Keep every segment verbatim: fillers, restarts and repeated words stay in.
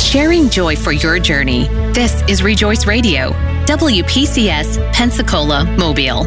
sharing joy for your journey. This is Rejoice Radio, W P C S, Pensacola, Mobile.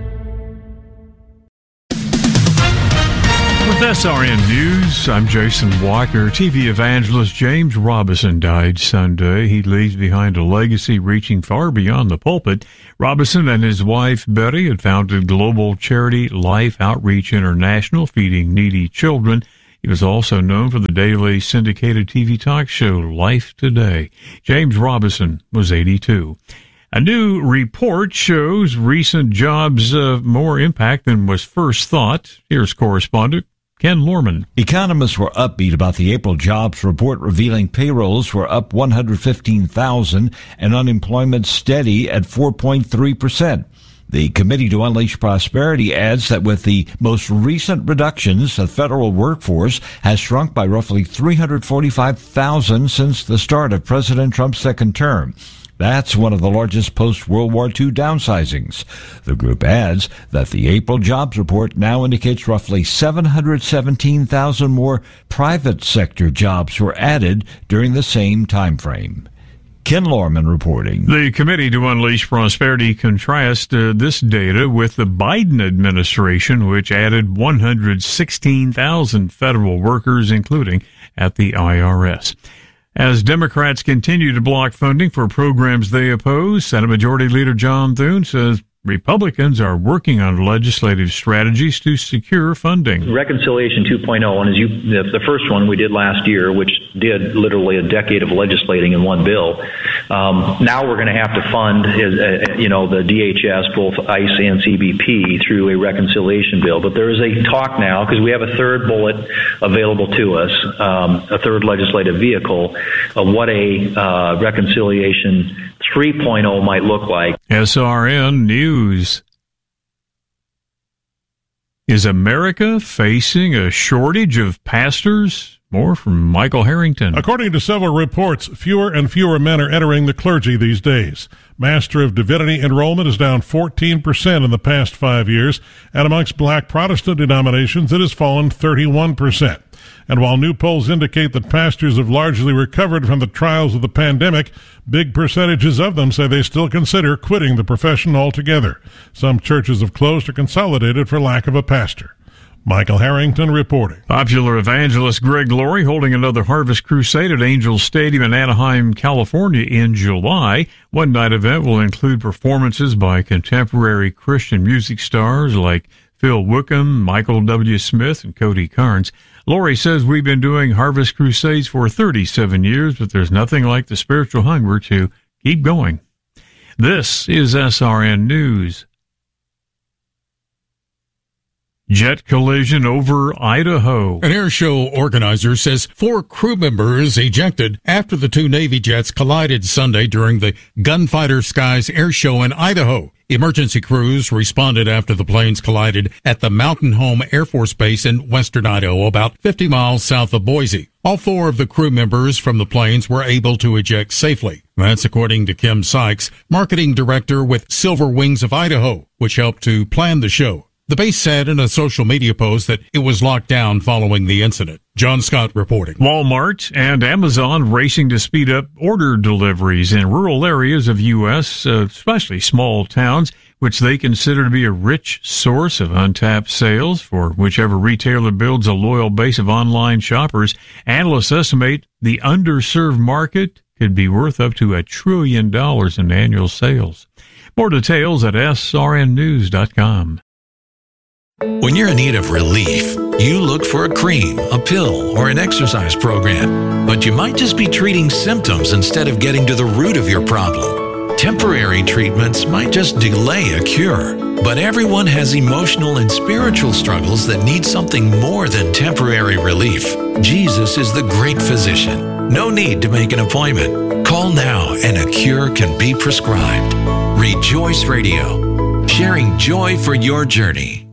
With S R N News, I'm Jason Walker. T V evangelist James Robison died Sunday. He leaves behind a legacy reaching far beyond the pulpit. Robison and his wife, Betty, had founded global charity Life Outreach International, feeding needy children. He was also known for the daily syndicated T V talk show Life Today. James Robison was eighty-two. A new report shows recent jobs have more impact than was first thought. Here's correspondent Ken Lorman. Economists were upbeat about the April jobs report, revealing payrolls were up one hundred fifteen thousand and unemployment steady at four point three percent. The Committee to Unleash Prosperity adds that with the most recent reductions, the federal workforce has shrunk by roughly three hundred forty-five thousand since the start of President Trump's second term. That's one of the largest post-World War Two downsizings. The group adds that the April jobs report now indicates roughly seven hundred seventeen thousand more private sector jobs were added during the same time frame. Ken Lorman reporting. The Committee to Unleash Prosperity contrasts uh, this data with the Biden administration, which added one hundred sixteen thousand federal workers, including at the I R S. As Democrats continue to block funding for programs they oppose, Senate Majority Leader John Thune says Republicans are working on legislative strategies to secure funding. Reconciliation two point oh, and as you, the first one we did last year, which did literally a decade of legislating in one bill. Um, now we're going to have to fund, uh, you know, the D H S, both ICE and C B P, through a reconciliation bill. But there is a talk now, because we have a third bullet available to us, um, a third legislative vehicle, of what a uh, reconciliation three point oh might look like. S R N News. Is America facing a shortage of pastors? More from Michael Harrington. According to several reports, fewer and fewer men are entering the clergy these days. Master of Divinity enrollment is down fourteen percent in the past five years, and amongst black Protestant denominations, it has fallen thirty-one percent. And while new polls indicate that pastors have largely recovered from the trials of the pandemic, big percentages of them say they still consider quitting the profession altogether. Some churches have closed or consolidated for lack of a pastor. Michael Harrington reporting. Popular evangelist Greg Laurie holding another Harvest Crusade at Angel Stadium in Anaheim, California in July. One night event will include performances by contemporary Christian music stars like Phil Wickham, Michael W. Smith, and Cody Carnes. Laurie says we've been doing Harvest Crusades for thirty-seven years, but there's nothing like the spiritual hunger to keep going. This is S R N News. Jet collision over Idaho. An air show organizer says four crew members ejected after the two Navy jets collided Sunday during the Gunfighter Skies air show in Idaho. Emergency crews responded after the planes collided at the Mountain Home Air Force Base in western Idaho, about fifty miles south of Boise. All four of the crew members from the planes were able to eject safely. That's according to Kim Sykes, marketing director with Silver Wings of Idaho, which helped to plan the show. The base said in a social media post that it was locked down following the incident. John Scott reporting. Walmart and Amazon racing to speed up order deliveries in rural areas of U S, uh, especially small towns, which they consider to be a rich source of untapped sales for whichever retailer builds a loyal base of online shoppers. Analysts estimate the underserved market could be worth up to a trillion dollars in annual sales. More details at S R N news dot com. When you're in need of relief, you look for a cream, a pill, or an exercise program. But you might just be treating symptoms instead of getting to the root of your problem. Temporary treatments might just delay a cure. But everyone has emotional and spiritual struggles that need something more than temporary relief. Jesus is the great physician. No need to make an appointment. Call now and a cure can be prescribed. Rejoice Radio, sharing joy for your journey.